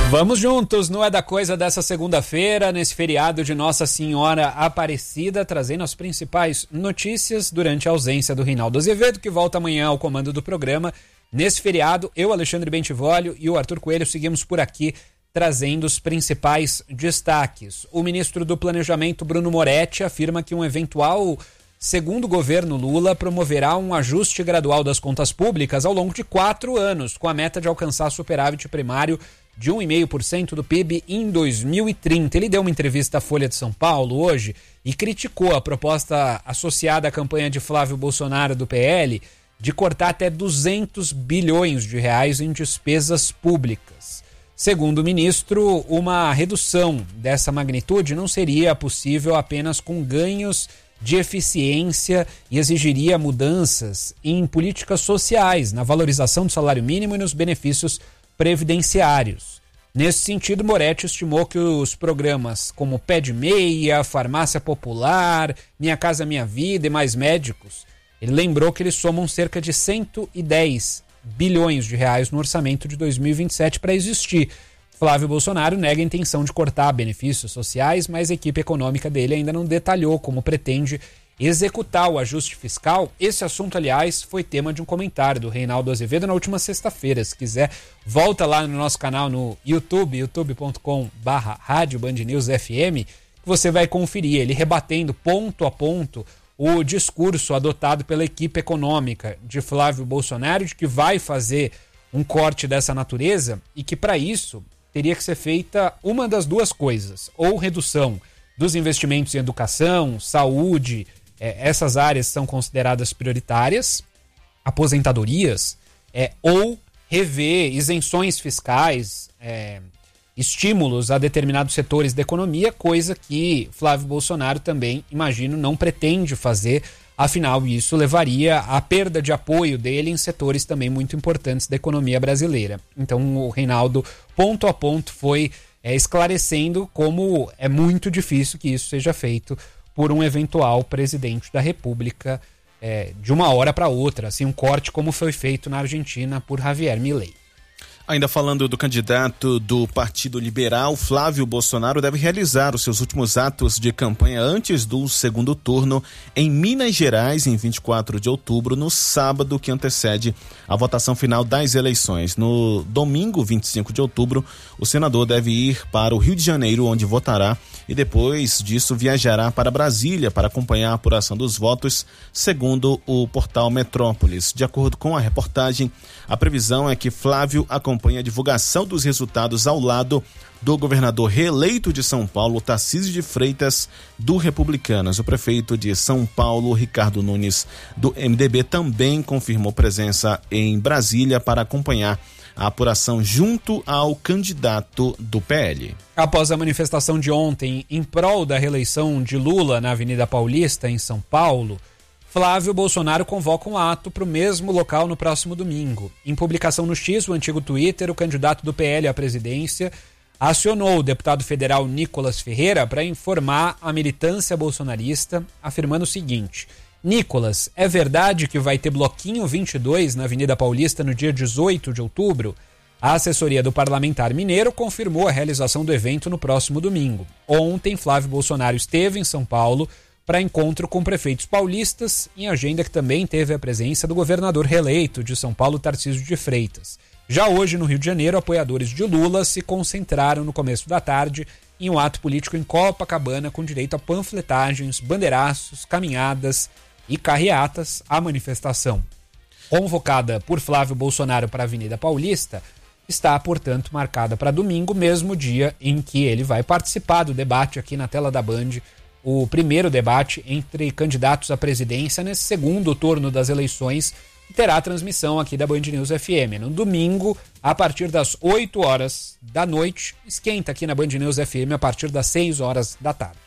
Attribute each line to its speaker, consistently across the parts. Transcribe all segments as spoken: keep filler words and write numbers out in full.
Speaker 1: Vamos juntos, não é da coisa dessa segunda-feira, nesse feriado de Nossa Senhora Aparecida, trazendo as principais notícias durante a ausência do Reinaldo Azevedo, que volta amanhã ao comando do programa. Nesse feriado, eu, Alexandre Bentivolio e o Arthur Coelho seguimos por aqui trazendo os principais destaques. O ministro do Planejamento, Bruno Moretti, afirma que um eventual segundo governo Lula promoverá um ajuste gradual das contas públicas ao longo de quatro anos, com a meta de alcançar superávit primário de um vírgula cinco por cento do P I B em dois mil e trinta. Ele deu uma entrevista à Folha de São Paulo hoje e criticou a proposta associada à campanha de Flávio Bolsonaro do P L de cortar até duzentos bilhões de reais em despesas públicas. Segundo o ministro, uma redução dessa magnitude não seria possível apenas com ganhos de eficiência e exigiria mudanças em políticas sociais, na valorização do salário mínimo e nos benefícios previdenciários. Nesse sentido, Moretti estimou que os programas como Pé de Meia, Farmácia Popular, Minha Casa Minha Vida e Mais Médicos, ele lembrou que eles somam cerca de cento e dez bilhões de reais no orçamento de dois mil e vinte e sete para existir. Flávio Bolsonaro nega a intenção de cortar benefícios sociais, mas a equipe econômica dele ainda não detalhou como pretende executar o ajuste fiscal. Esse assunto, aliás, foi tema de um comentário do Reinaldo Azevedo na última sexta-feira. Se quiser, volta lá no nosso canal no YouTube, youtube ponto com barra rádio Band News F M, que você vai conferir ele rebatendo ponto a ponto o discurso adotado pela equipe econômica de Flávio Bolsonaro, de que vai fazer um corte dessa natureza e que, para isso, teria que ser feita uma das duas coisas: ou redução dos investimentos em educação, saúde, é, essas áreas são consideradas prioritárias, aposentadorias, é, ou rever isenções fiscais, é, estímulos a determinados setores da economia, coisa que Flávio Bolsonaro também, imagino, não pretende fazer. Afinal, isso levaria à perda de apoio dele em setores também muito importantes da economia brasileira. Então, o Reinaldo, ponto a ponto, foi é, esclarecendo como é muito difícil que isso seja feito por um eventual presidente da República é, de uma hora para outra, assim, um corte como foi feito na Argentina por Javier Milei.
Speaker 2: Ainda falando do candidato do Partido Liberal, Flávio Bolsonaro deve realizar os seus últimos atos de campanha antes do segundo turno em Minas Gerais, em vinte e quatro de outubro, no sábado que antecede a votação final das eleições. No domingo, vinte e cinco de outubro, o senador deve ir para o Rio de Janeiro, onde votará, e depois disso viajará para Brasília para acompanhar a apuração dos votos, segundo o portal Metrópolis. De acordo com a reportagem, a previsão é que Flávio acompanhe a divulgação dos resultados ao lado do governador reeleito de São Paulo, Tarcísio de Freitas, do Republicanos. O prefeito de São Paulo, Ricardo Nunes, do M D B, também confirmou presença em Brasília para acompanhar a apuração junto ao candidato do P L.
Speaker 1: Após a manifestação de ontem em prol da reeleição de Lula na Avenida Paulista, em São Paulo, Flávio Bolsonaro convoca um ato para o mesmo local no próximo domingo. Em publicação no X, o antigo Twitter, o candidato do P L à presidência acionou o deputado federal Nicolas Ferreira para informar a militância bolsonarista, afirmando o seguinte: Nicolas, é verdade que vai ter bloquinho vinte e dois na Avenida Paulista no dia dezoito de outubro? A assessoria do parlamentar mineiro confirmou a realização do evento no próximo domingo. Ontem, Flávio Bolsonaro esteve em São Paulo para encontro com prefeitos paulistas, em agenda que também teve a presença do governador reeleito de São Paulo, Tarcísio de Freitas. Já hoje, no Rio de Janeiro, apoiadores de Lula se concentraram no começo da tarde em um ato político em Copacabana com direito a panfletagens, bandeiraços, caminhadas e carreatas. A manifestação, convocada por Flávio Bolsonaro para a Avenida Paulista, está, portanto, marcada para domingo, mesmo dia em que ele vai participar do debate aqui na tela da Band, o primeiro debate entre candidatos à presidência nesse segundo turno das eleições, e terá transmissão aqui da Band News F M. No domingo, a partir das oito horas da noite, esquenta aqui na Band News F M a partir das seis horas da tarde.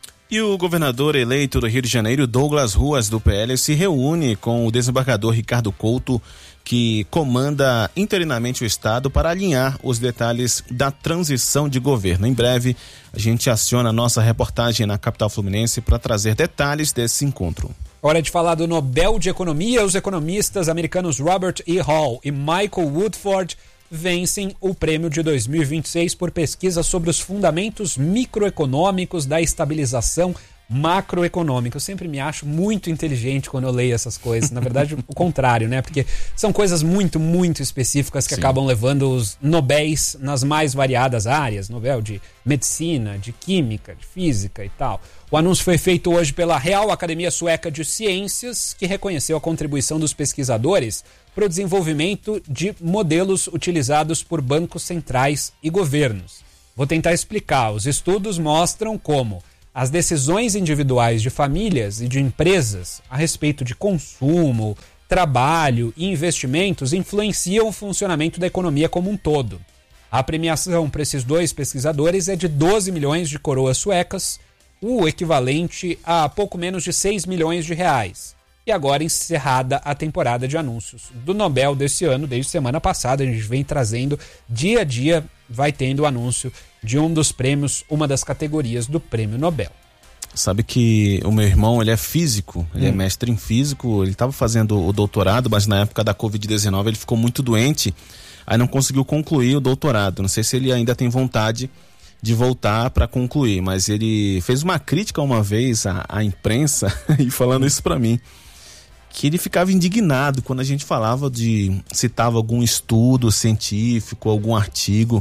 Speaker 2: E o governador eleito do Rio de Janeiro, Douglas Ruas, do P L, se reúne com o desembargador Ricardo Couto, que comanda interinamente o Estado, para alinhar os detalhes da transição de governo. Em breve, a gente aciona a nossa reportagem na capital fluminense para trazer detalhes desse encontro.
Speaker 1: Hora de falar do Nobel de Economia. Os economistas americanos Robert E. Hall e Michael Woodford vencem o prêmio de dois mil e vinte e seis por pesquisa sobre os fundamentos microeconômicos da estabilização macroeconômica. Eu sempre me acho muito inteligente quando eu leio essas coisas. Na verdade, o contrário, né? Porque são coisas muito, muito específicas que Sim. acabam levando os Nobéis nas mais variadas áreas. Nobel de Medicina, de Química, de Física e tal. O anúncio foi feito hoje pela Real Academia Sueca de Ciências, que reconheceu a contribuição dos pesquisadores para o desenvolvimento de modelos utilizados por bancos centrais e governos. Vou tentar explicar. Os estudos mostram como as decisões individuais de famílias e de empresas a respeito de consumo, trabalho e investimentos influenciam o funcionamento da economia como um todo. A premiação para esses dois pesquisadores é de doze milhões de coroas suecas, o equivalente a pouco menos de seis milhões de reais. E agora encerrada a temporada de anúncios do Nobel desse ano, desde semana passada, a gente vem trazendo dia a dia, vai tendo o anúncio de um dos prêmios, uma das categorias do Prêmio Nobel.
Speaker 2: Sabe que o meu irmão, ele é físico, ele hum. é mestre em físico, ele estava fazendo o doutorado, mas na época da covid dezenove ele ficou muito doente, aí não conseguiu concluir o doutorado. Não sei se ele ainda tem vontade de voltar para concluir, mas ele fez uma crítica uma vez à, à imprensa, e falando isso para mim, que ele ficava indignado quando a gente falava de, citava algum estudo científico, algum artigo,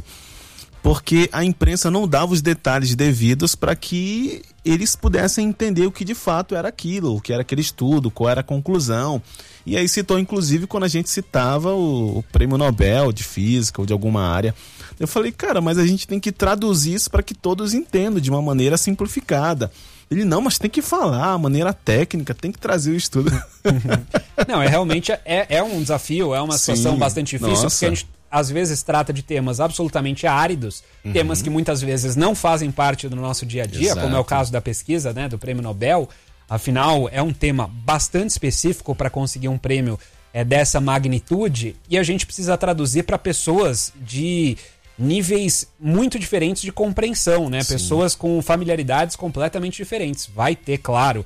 Speaker 2: porque a imprensa não dava os detalhes devidos para que eles pudessem entender o que de fato era aquilo, o que era aquele estudo, qual era a conclusão. E aí citou inclusive quando a gente citava o, o prêmio Nobel de Física ou de alguma área. Eu falei, cara, mas a gente tem que traduzir isso para que todos entendam de uma maneira simplificada. Ele, não, mas tem que falar, a maneira técnica, tem que trazer o estudo.
Speaker 1: Não, é realmente é, é um desafio, é uma situação Sim, bastante difícil, nossa. porque a gente às vezes trata de temas absolutamente áridos, uhum. temas que muitas vezes não fazem parte do nosso dia a dia, Exato. como é o caso da pesquisa, né, do Prêmio Nobel. Afinal, é um tema bastante específico para conseguir um prêmio é, dessa magnitude, e a gente precisa traduzir para pessoas de níveis muito diferentes de compreensão, né? Sim. Pessoas com familiaridades completamente diferentes. Vai ter, claro,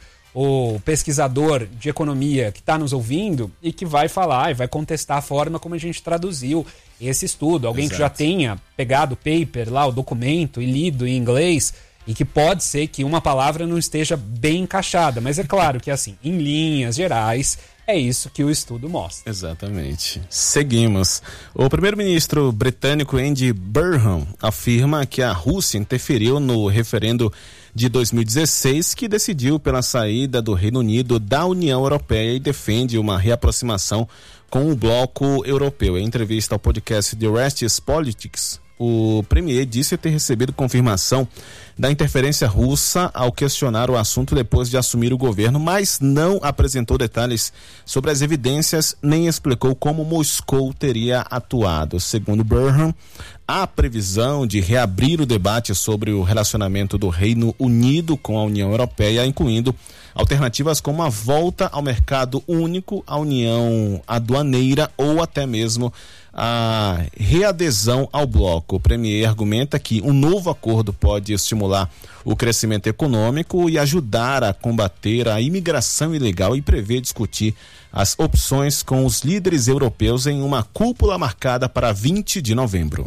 Speaker 1: o pesquisador de economia que está nos ouvindo e que vai falar e vai contestar a forma como a gente traduziu esse estudo. Alguém Exato. que já tenha pegado o paper lá, o documento, e lido em inglês, e que pode ser que uma palavra não esteja bem encaixada. Mas é claro que, assim, em linhas gerais, é isso que o estudo mostra.
Speaker 2: Exatamente. Seguimos. O primeiro-ministro britânico Andy Burnham afirma que a Rússia interferiu no referendo de dois mil e dezesseis, que decidiu pela saída do Reino Unido da União Europeia, e defende uma reaproximação com o bloco europeu. Em entrevista ao podcast The Rest is Politics, o premier disse ter recebido confirmação da interferência russa ao questionar o assunto depois de assumir o governo, mas não apresentou detalhes sobre as evidências nem explicou como Moscou teria atuado. Segundo Burnham, há previsão de reabrir o debate sobre o relacionamento do Reino Unido com a União Europeia, incluindo alternativas como a volta ao mercado único, a união aduaneira ou até mesmo a readesão ao bloco. O premier argumenta que um novo acordo pode estimular o crescimento econômico e ajudar a combater a imigração ilegal, e prevê discutir as opções com os líderes europeus em uma cúpula marcada para vinte de novembro.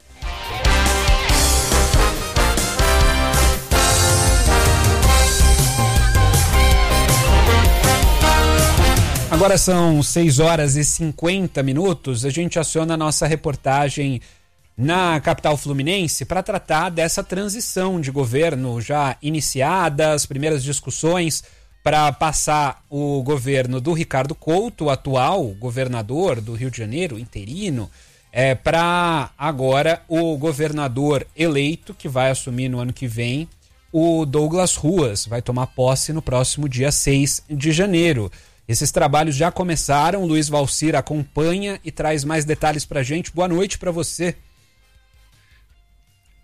Speaker 1: Agora são seis horas e cinquenta minutos, a gente aciona a nossa reportagem na capital fluminense para tratar dessa transição de governo já iniciada, as primeiras discussões para passar o governo do Ricardo Couto, o atual governador do Rio de Janeiro, interino, é, para agora o governador eleito, que vai assumir no ano que vem, o Douglas Ruas, vai tomar posse no próximo dia seis de janeiro. Esses trabalhos já começaram, Luiz Valcir acompanha e traz mais detalhes pra gente. Boa noite para você.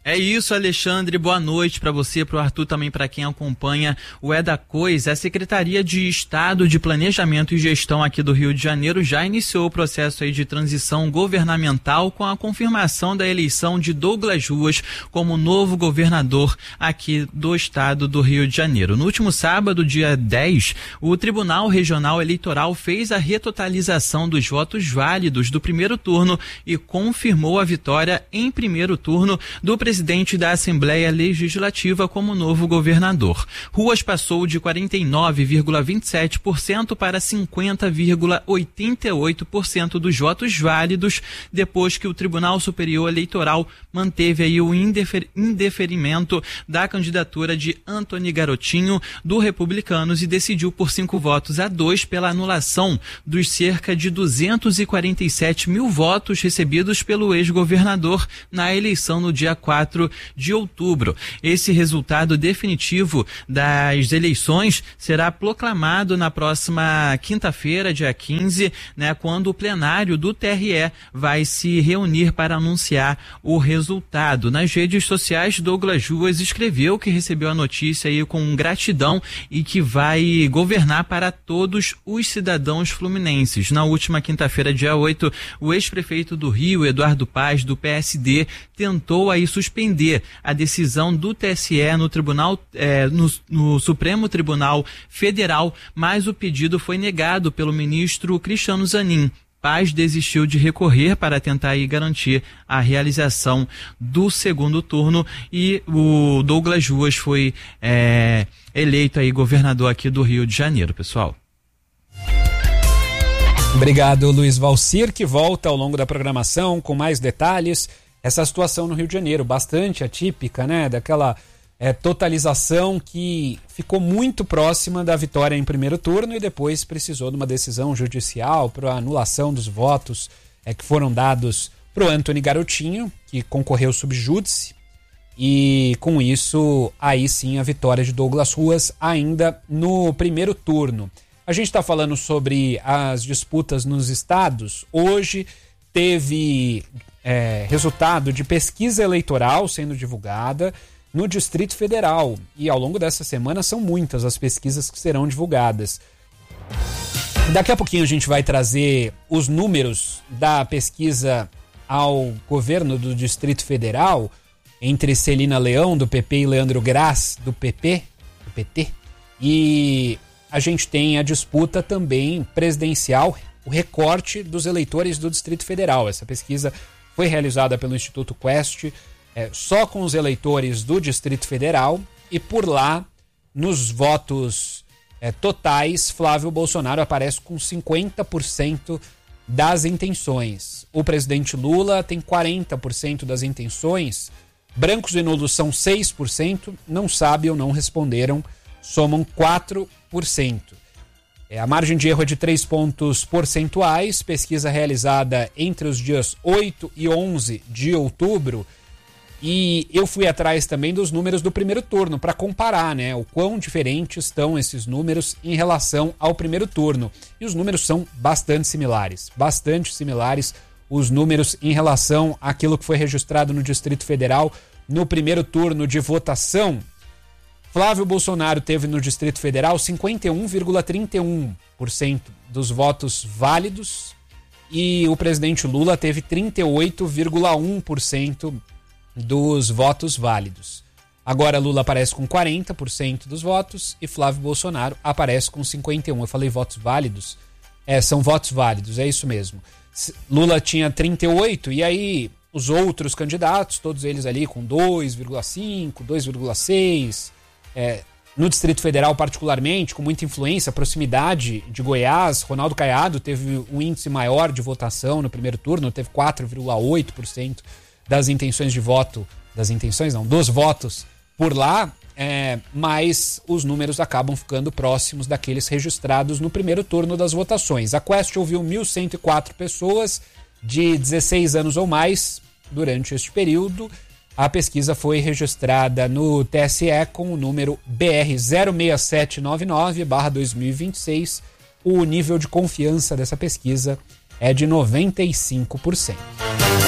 Speaker 3: É isso, Alexandre. Boa noite para você, para o Arthur, também para quem acompanha o É da Coisa. A Secretaria de Estado de Planejamento e Gestão aqui do Rio de Janeiro já iniciou o processo aí de transição governamental com a confirmação da eleição de Douglas Ruas como novo governador aqui do estado do Rio de Janeiro. No último sábado, dia dez, o Tribunal Regional Eleitoral fez a retotalização dos votos válidos do primeiro turno e confirmou a vitória em primeiro turno do presidente presidente da Assembleia Legislativa como novo governador. Ruas passou de quarenta e nove vírgula vinte e sete por cento para cinquenta vírgula oitenta e oito por cento dos votos válidos, depois que o Tribunal Superior Eleitoral manteve aí o indefer- indeferimento da candidatura de Antony Garotinho, do Republicanos, e decidiu por cinco votos a dois pela anulação dos cerca de duzentos e quarenta e sete mil votos recebidos pelo ex-governador na eleição no dia quatro de outubro. Esse resultado definitivo das eleições será proclamado na próxima quinta-feira, dia quinze, né, quando o plenário do T R E vai se reunir para anunciar o resultado. Nas redes sociais, Douglas Ruas escreveu que recebeu a notícia aí com gratidão e que vai governar para todos os cidadãos fluminenses. Na última quinta-feira, dia oito, o ex-prefeito do Rio, Eduardo Paz, do P S D, tentou aí suspender a decisão do T S E no Tribunal, eh, no, no Supremo Tribunal Federal, mas o pedido foi negado pelo ministro Cristiano Zanin. Paz desistiu de recorrer para tentar aí garantir a realização do segundo turno e o Douglas Ruas foi eh, eleito aí governador aqui do Rio de Janeiro, pessoal.
Speaker 1: Obrigado, Luiz Valcir, que volta ao longo da programação com mais detalhes. Essa situação no Rio de Janeiro, bastante atípica, né? Daquela é, totalização que ficou muito próxima da vitória em primeiro turno e depois precisou de uma decisão judicial para anulação dos votos é, que foram dados para o Antony Garotinho, que concorreu sub júdice. E com isso, aí sim, a vitória de Douglas Ruas ainda no primeiro turno. A gente está falando sobre as disputas nos estados. Hoje teve... É, resultado de pesquisa eleitoral sendo divulgada no Distrito Federal. E ao longo dessa semana são muitas as pesquisas que serão divulgadas. Daqui a pouquinho a gente vai trazer os números da pesquisa ao governo do Distrito Federal entre Celina Leão, do P P, e Leandro Graz, do P P, do P T. E a gente tem a disputa também presidencial, o recorte dos eleitores do Distrito Federal. Essa pesquisa foi realizada pelo Instituto Quest, é, só com os eleitores do Distrito Federal, e por lá, nos votos é, totais, Flávio Bolsonaro aparece com cinquenta por cento das intenções. O presidente Lula tem quarenta por cento das intenções, brancos e nulos são seis por cento, não sabe ou não responderam, somam quatro por cento. A margem de erro é de três pontos percentuais, pesquisa realizada entre os dias oito e onze de outubro. E eu fui atrás também dos números do primeiro turno para comparar, né, o quão diferentes estão esses números em relação ao primeiro turno. E os números são bastante similares, bastante similares os números em relação àquilo que foi registrado no Distrito Federal no primeiro turno de votação. Flávio Bolsonaro teve no Distrito Federal cinquenta e um vírgula trinta e um por cento dos votos válidos e o presidente Lula teve trinta e oito vírgula um por cento dos votos válidos. Agora Lula aparece com quarenta por cento dos votos e Flávio Bolsonaro aparece com cinquenta e um por cento. Eu falei votos válidos? É, são votos válidos, é isso mesmo. Lula tinha trinta e oito por cento e aí os outros candidatos, todos eles ali com dois vírgula cinco por cento, dois vírgula seis por cento. É, no Distrito Federal particularmente, com muita influência, proximidade de Goiás, Ronaldo Caiado teve um índice maior de votação no primeiro turno, teve quatro vírgula oito por cento das intenções de voto, das intenções não, dos votos por lá, é, mas os números acabam ficando próximos daqueles registrados no primeiro turno das votações. A Quest ouviu mil cento e quatro pessoas de dezesseis anos ou mais durante este período. A pesquisa foi registrada no T S E com o número B R zero seis sete nove nove barra dois mil e vinte e seis. O nível de confiança dessa pesquisa é de noventa e cinco por cento.